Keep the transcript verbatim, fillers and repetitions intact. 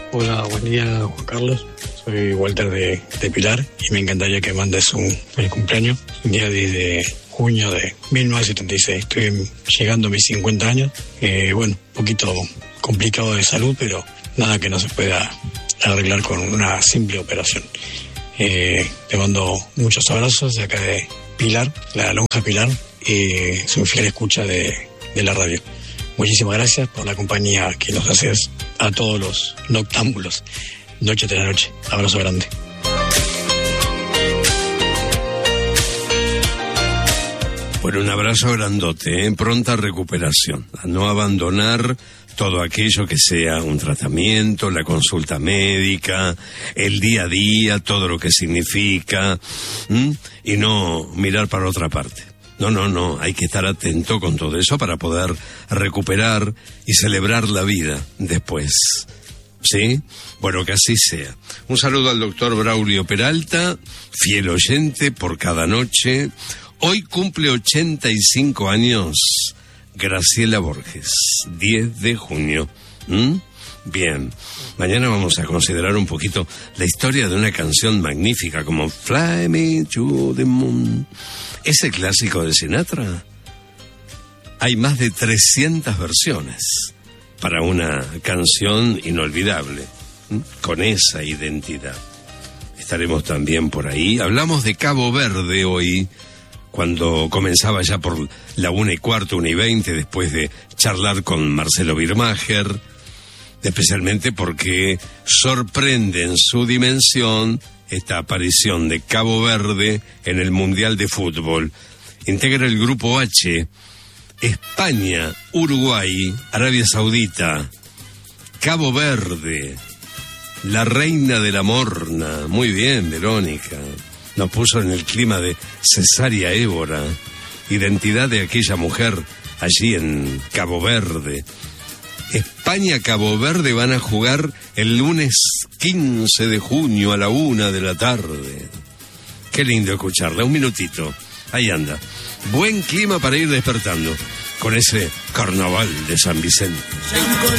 Hola, buen día, Juan Carlos. Soy Walter de, de Pilar y me encantaría que mandes un feliz cumpleaños. Un día diez de junio de mil novecientos setenta y seis. Estoy llegando a mis cincuenta años. Eh, bueno, un poquito complicado de salud, pero nada que no se pueda arreglar con una simple operación. Eh, te mando muchos abrazos de acá de Pilar, la lonja Pilar, y soy fiel escucha de, de la radio. Muchísimas gracias por la compañía que nos haces a todos los noctámbulos. Noche tras noche. Abrazo grande. Bueno, un abrazo grandote, en ¿eh? Pronta recuperación. A no abandonar todo aquello que sea un tratamiento, la consulta médica, el día a día, todo lo que significa, ¿m? Y no mirar para otra parte. No, no, no, hay que estar atento con todo eso para poder recuperar y celebrar la vida después. ¿Sí? Bueno, que así sea. Un saludo al doctor Braulio Peralta, fiel oyente por cada noche. Hoy cumple ochenta y cinco años Graciela Borges, diez de junio. ¿Mm? Bien, mañana vamos a considerar un poquito la historia de una canción magnífica como Fly Me to the Moon. Ese clásico de Sinatra. Hay más de trescientas versiones para una canción inolvidable, ¿m? Con esa identidad. Estaremos también por ahí. Hablamos de Cabo Verde hoy, cuando comenzaba ya por la una y cuarto, una y veinte, después de charlar con Marcelo Birmacher, especialmente porque sorprende en su dimensión esta aparición de Cabo Verde en el Mundial de Fútbol. Integra el Grupo H, España, Uruguay, Arabia Saudita, Cabo Verde, la reina de la morna. Muy bien, Verónica. Nos puso en el clima de Cesárea Évora, identidad de aquella mujer allí en Cabo Verde. España-Cabo Verde van a jugar el lunes quince de junio a la una de la tarde. Qué lindo escucharla, un minutito. Ahí anda. Buen clima para ir despertando con ese carnaval de San Vicente.